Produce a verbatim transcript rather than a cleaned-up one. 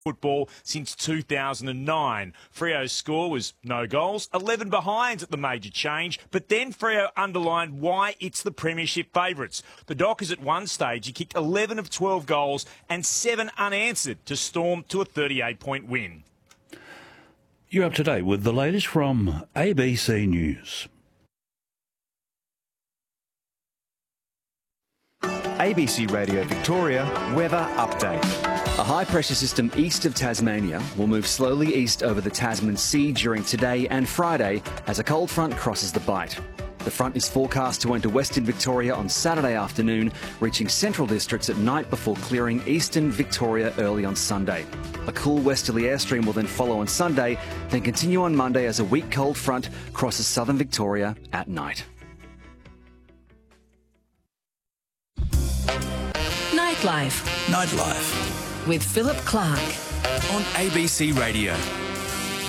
football since two thousand nine. Freo's score was no goals, eleven behinds at the major change, but then Freo underlined why it's the premiership favourites. The Dockers at one stage, he kicked eleven of twelve goals and seven unanswered to storm to a thirty-eight point win. You're up to date with the latest from A B C News. A B C Radio Victoria weather update. A high-pressure system east of Tasmania will move slowly east over the Tasman Sea during today and Friday as a cold front crosses the Bight. The front is forecast to enter Western Victoria on Saturday afternoon, reaching central districts at night before clearing eastern Victoria early on Sunday. A cool westerly airstream will then follow on Sunday, then continue on Monday as a weak cold front crosses southern Victoria at night. Nightlife. Nightlife. With Philip Clark. On A B C Radio.